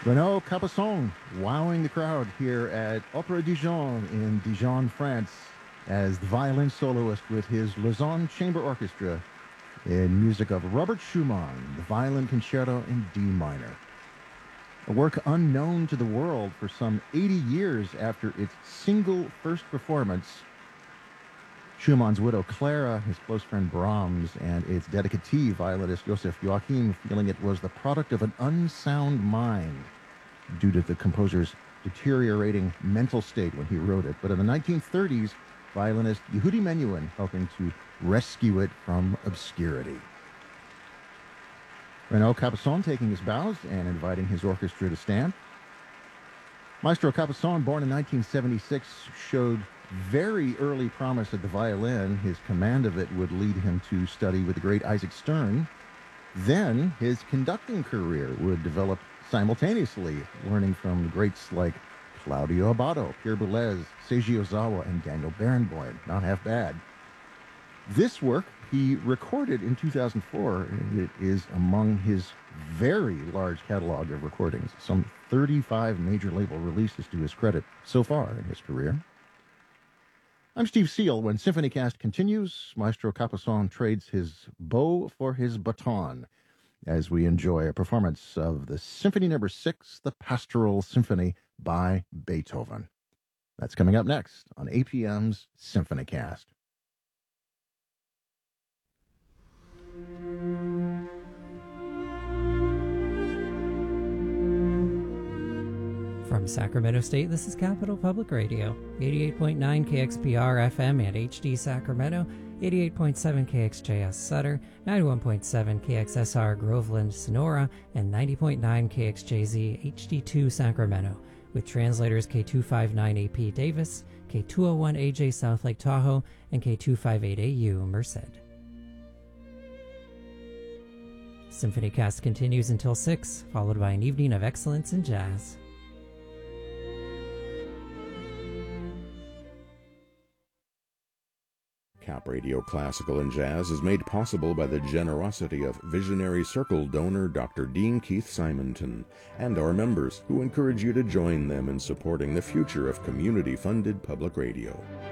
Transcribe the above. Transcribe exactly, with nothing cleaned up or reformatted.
Renaud Capuçon wowing the crowd here at Opéra Dijon in Dijon, France, as the violin soloist with his Lausanne Chamber Orchestra in music of Robert Schumann, the Violin Concerto in D minor. A work unknown to the world for some eighty years after its single first performance. Schumann's widow Clara, his close friend Brahms, and its dedicatee violinist Joseph Joachim feeling it was the product of an unsound mind due to the composer's deteriorating mental state when he wrote it. But in the nineteen thirties, violinist Yehudi Menuhin helping to rescue it from obscurity. Renaud Capuçon taking his bows and inviting his orchestra to stand. Maestro Capuçon, born in nineteen seventy-six, showed very early promise at the violin. His command of it would lead him to study with the great Isaac Stern. Then his conducting career would develop simultaneously, learning from greats like Claudio Abbado, Pierre Boulez, Seiji Ozawa, and Daniel Barenboim. Not half bad. This work he recorded in two thousand four, and it is among his very large catalog of recordings, some thirty-five major label releases to his credit so far in his career. I'm Steve Seal. When SymphonyCast continues, Maestro Capuçon trades his bow for his baton as we enjoy a performance of the Symphony Number Six, the Pastoral Symphony by Beethoven. That's coming up next on A P M's SymphonyCast. From Sacramento State, this is Capital Public Radio, eighty-eight point nine K X P R F M and H D Sacramento, eighty-eight point seven K X J S Sutter, ninety-one point seven K X S R Groveland, Sonora, and ninety point nine K X J Z H D two Sacramento, with translators K two fifty-nine A P Davis, K two oh one A J South Lake Tahoe, and K two fifty-eight A U Merced. SymphonyCast continues until six, followed by an evening of excellence in jazz. Cap Radio Classical and Jazz is made possible by the generosity of visionary Circle donor Doctor Dean Keith Simonton and our members, who encourage you to join them in supporting the future of community-funded public radio.